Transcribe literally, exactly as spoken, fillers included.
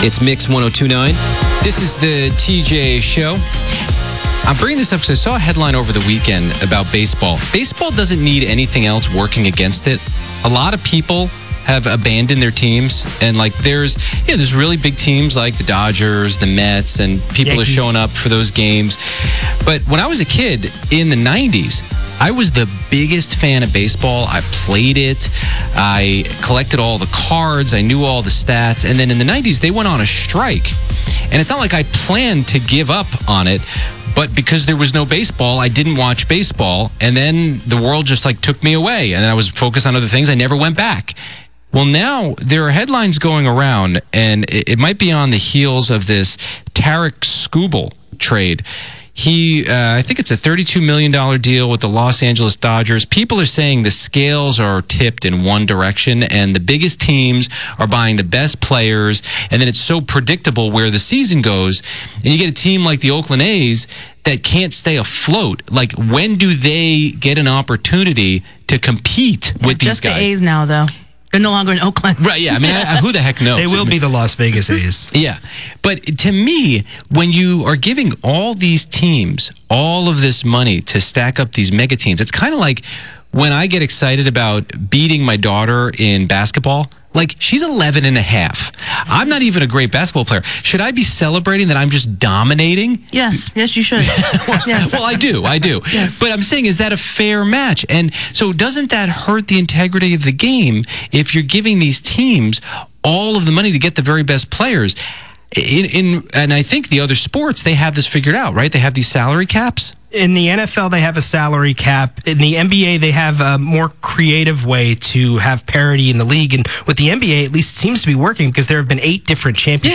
It's Mix one oh two point nine. This is the T J Show. I'm bringing this up because I saw a headline over the weekend about baseball. Baseball doesn't need anything else working against it. A lot of people have abandoned their teams, and like there's you know there's really big teams like the Dodgers, the Mets, and people Yankees. Are showing up for those games. But when I was a kid in the nineties, I was the biggest fan of baseball. I played it. I collected all the cards. I knew all the stats. And then in the nineties, they went on a strike. And it's not like I planned to give up on it, but because there was no baseball, I didn't watch baseball. And then the world just like took me away. And I was focused on other things. I never went back. Well, now there are headlines going around, and it, it might be on the heels of this Tarik Skubal trade. He, uh, I think it's a thirty-two million dollars deal with the Los Angeles Dodgers. People are saying the scales are tipped in one direction, and the biggest teams are buying the best players, and then it's so predictable where the season goes. And you get a team like the Oakland A's that can't stay afloat. Like, when do they get an opportunity to compete yeah, with these just guys? Just the A's now, though. They're no longer in Oakland. Right, yeah. I mean, I, who the heck knows? They will I mean, be the Las Vegas A's. Yeah. But to me, when you are giving all these teams all of this money to stack up these mega teams, it's kind of like when I get excited about beating my daughter in basketball. Like, she's eleven and a half. I'm not even a great basketball player. Should I be celebrating that I'm just dominating? Yes. Yes, you should. well, yes. well, I do. I do. Yes. But I'm saying, is that a fair match? And so doesn't that hurt the integrity of the game if you're giving these teams all of the money to get the very best players? In, in and I think the other sports, they have this figured out, right? They have these salary caps. In the N F L, they have a salary cap. In the N B A, they have a more creative way to have parity in the league. And with the N B A, at least it seems to be working because there have been eight different championships.